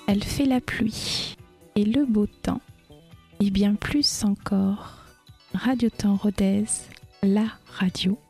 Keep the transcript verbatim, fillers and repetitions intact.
Elle fait la pluie et le beau temps, et bien plus encore. Radio Temps Rodez, la radio